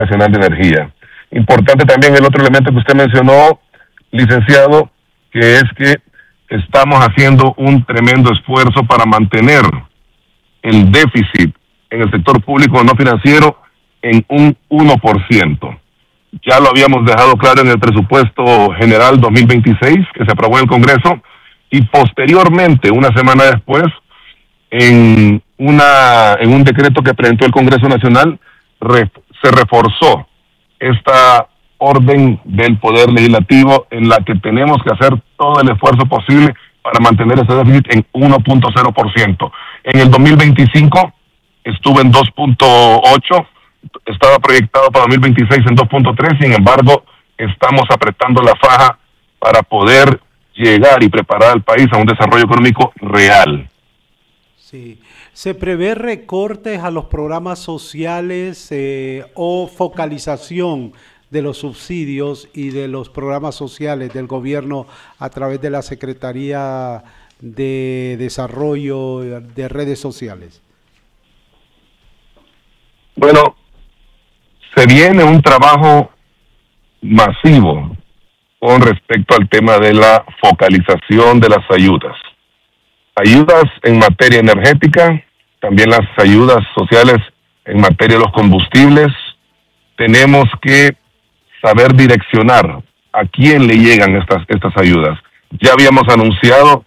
Nacional de Energía. Importante también el otro elemento que usted mencionó, licenciado, que es que estamos haciendo un tremendo esfuerzo para mantener el déficit en el sector público no financiero en un 1%. Ya lo habíamos dejado claro en el presupuesto general 2026 que se aprobó en el Congreso, y posteriormente, una semana después, en un decreto que presentó el Congreso Nacional, se reforzó esta orden del Poder Legislativo en la que tenemos que hacer todo el esfuerzo posible para mantener ese déficit en 1.0%. En el 2025 estuvo en 2.8, estaba proyectado para 2026 en 2.3, sin embargo, estamos apretando la faja para poder llegar y preparar al país a un desarrollo económico real. Sí. ¿Se prevé recortes a los programas sociales o focalización de los subsidios y de los programas sociales del gobierno a través de la Secretaría de Desarrollo de Redes Sociales? Bueno, se viene un trabajo masivo con respecto al tema de la focalización de las ayudas. Ayudas en materia energética, también las ayudas sociales en materia de los combustibles. Tenemos que saber direccionar a quién le llegan estas ayudas. Ya habíamos anunciado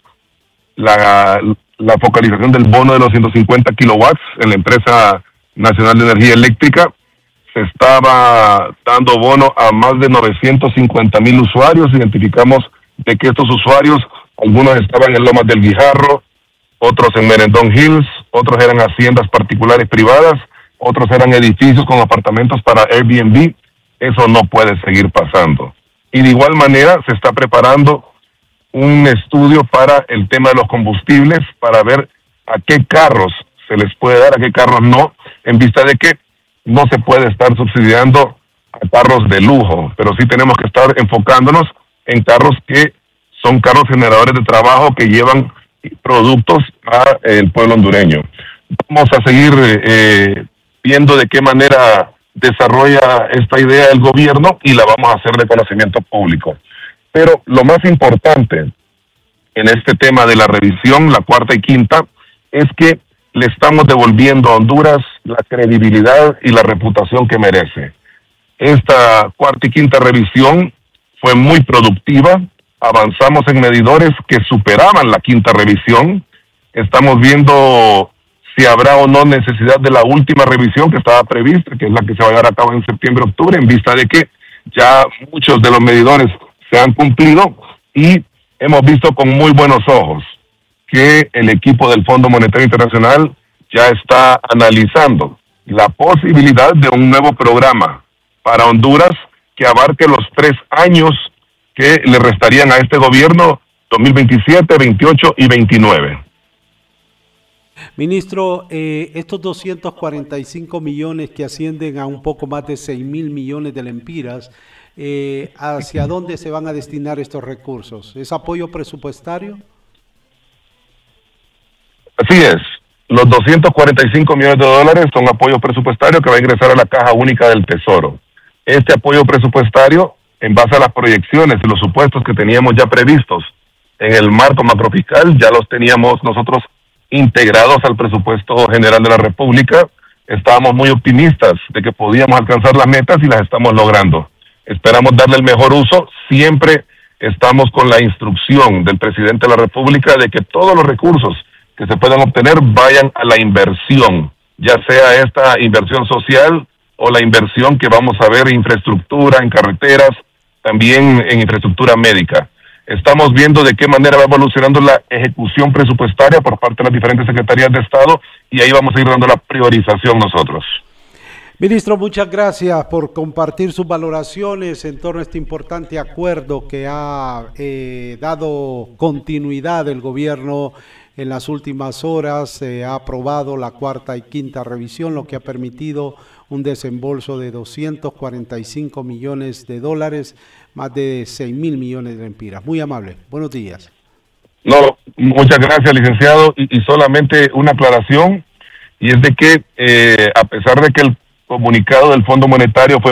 la focalización del bono de los 150 kilowatts en la empresa Nacional de Energía Eléctrica. Se estaba dando bono a más de 950,000 usuarios. Identificamos de que estos usuarios, algunos estaban en Lomas del Guijarro, otros en Merendón Hills, otros eran haciendas particulares privadas, otros eran edificios con apartamentos para Airbnb. Eso no puede seguir pasando. Y de igual manera se está preparando un estudio para el tema de los combustibles, para ver a qué carros se les puede dar, a qué carros no, en vista de que no se puede estar subsidiando a carros de lujo, pero sí tenemos que estar enfocándonos en carros que son carros generadores de trabajo que llevan productos al pueblo hondureño. Vamos a seguir viendo de qué manera desarrolla esta idea el gobierno y la vamos a hacer de conocimiento público. Pero lo más importante en este tema de la revisión, la cuarta y quinta, es que le estamos devolviendo a Honduras la credibilidad y la reputación que merece. Esta cuarta y quinta revisión fue muy productiva, avanzamos en medidores que superaban la quinta revisión. Estamos viendo si habrá o no necesidad de la última revisión que estaba prevista, que es la que se va a llevar a cabo en septiembre-octubre, en vista de que ya muchos de los medidores se han cumplido y hemos visto con muy buenos ojos que el equipo del Fondo Monetario Internacional ya está analizando la posibilidad de un nuevo programa para Honduras que abarque los 3 años que le restarían a este gobierno, 2027, 28 y 29. Ministro, estos 245 millones que ascienden a un poco más de 6,000 millones de lempiras, ¿hacia dónde se van a destinar estos recursos? ¿Es apoyo presupuestario? Así es. Los 245 millones de dólares son apoyo presupuestario que va a ingresar a la Caja Única del Tesoro. Este apoyo presupuestario, en base a las proyecciones y los supuestos que teníamos ya previstos en el marco macrofiscal, ya los teníamos nosotros integrados al presupuesto general de la República. Estábamos muy optimistas de que podíamos alcanzar las metas y las estamos logrando. Esperamos darle el mejor uso. Siempre estamos con la instrucción del presidente de la República de que todos los recursos que se puedan obtener vayan a la inversión, ya sea esta inversión social o la inversión que vamos a ver en infraestructura, en carreteras, también en infraestructura médica. Estamos viendo de qué manera va evolucionando la ejecución presupuestaria por parte de las diferentes secretarías de Estado y ahí vamos a ir dando la priorización nosotros. Ministro, muchas gracias por compartir sus valoraciones en torno a este importante acuerdo que ha dado continuidad el gobierno en las últimas horas. Se ha aprobado la cuarta y quinta revisión, lo que ha permitido un desembolso de 245 millones de dólares, más de 6,000 millones de lempiras. Muy amable. Buenos días. No, muchas gracias, licenciado. Y solamente una aclaración, y es de que a pesar de que el comunicado del Fondo Monetario fue